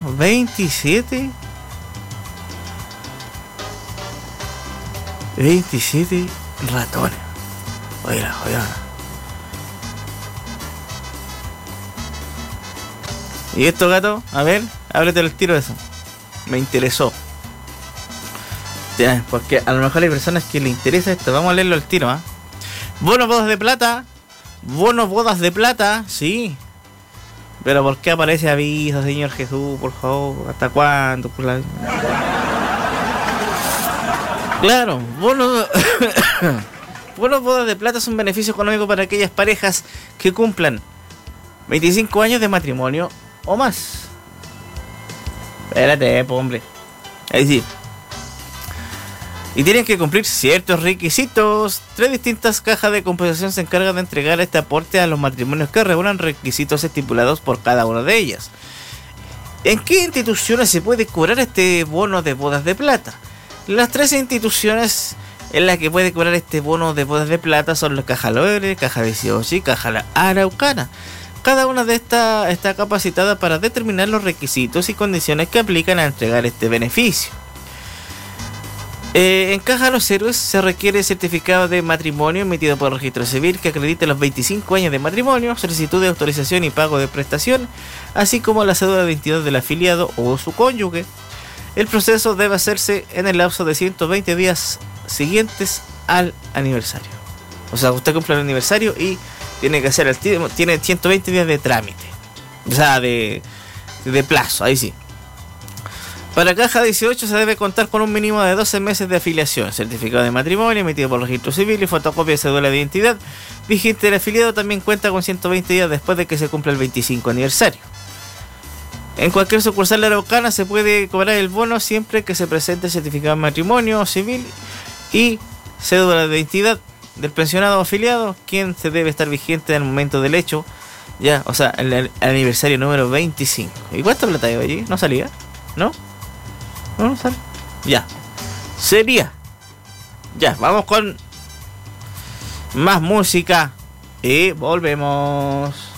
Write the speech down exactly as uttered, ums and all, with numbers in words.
veintisiete veintisiete ratones. Oye, la joya. ¿Y esto, gato? A ver, ábrete el tiro de eso. Me interesó. Ya, porque a lo mejor hay personas que le interesa esto. Vamos a leerlo al tiro, ¿ah? ¿eh? Bonos bodas de plata. Bonos bodas de plata, sí. Pero ¿por qué aparece aviso, Señor Jesús? Por favor, ¿hasta cuándo? Por la... Claro, bonos... bonos bodas de plata es un beneficio económico para aquellas parejas que cumplan veinticinco años de matrimonio o más. Espérate, po, hombre. Ahí sí. Y tienen que cumplir ciertos requisitos. Tres distintas cajas de compensación se encargan de entregar este aporte a los matrimonios que reúnan requisitos estipulados por cada una de ellas. ¿En qué instituciones se puede cobrar este bono de bodas de plata? Las tres instituciones en las que puede cobrar este bono de bodas de plata son la Caja Loebre, Caja dieciocho y Caja La Araucana. Cada una de estas está capacitada para determinar los requisitos y condiciones que aplican a entregar este beneficio. Eh, en Caja Los Héroes se requiere certificado de matrimonio emitido por el registro civil que acredite los veinticinco años de matrimonio, solicitud de autorización y pago de prestación, así como la cédula de identidad del afiliado o su cónyuge. El proceso debe hacerse en el lapso de ciento veinte días siguientes al aniversario. O sea, usted cumple el aniversario y tiene que hacer el tiempo, tiene ciento veinte días de trámite. O sea, de, de plazo, ahí sí. Para Caja dieciocho se debe contar con un mínimo de doce meses de afiliación, certificado de matrimonio emitido por el registro civil y fotocopia de cédula de identidad vigente del afiliado. También cuenta con ciento veinte días después de que se cumpla el veinticinco aniversario. En cualquier sucursal de Araucana se puede cobrar el bono siempre que se presente el certificado de matrimonio civil y cédula de identidad del pensionado o afiliado, quien se debe estar vigente en el momento del hecho, ya, o sea, el, el aniversario número veinticinco. ¿Y cuánto plata hay allí? ¿No salía? ¿No? ¿No sale? Ya. Sería. Ya, vamos con más música y volvemos.